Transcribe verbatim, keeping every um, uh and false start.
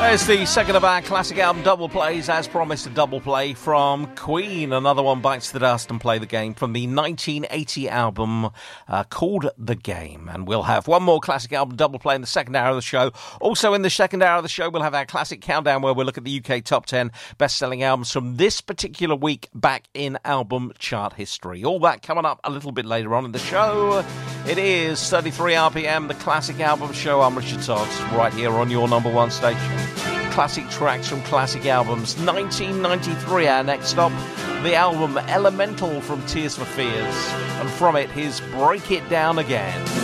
There's the second of our classic album double plays, as promised, a double play from Queen. Another one bites the dust and play the game from the nineteen eighty album uh, called The Game. And we'll have one more classic album double play in the second hour of the show. Also in the second hour of the show, we'll have our classic countdown where we'll look at the U K top ten best-selling albums from this particular week back in album chart history. All that coming up a little bit later on in the show. It is thirty-three R P M, the Classic Album Show. I'm Richard Todd, right here on your number one station. Classic tracks from classic albums. nineteen ninety-three, our next stop. The album Elemental from Tears for Fears. And from it, his Break It Down Again.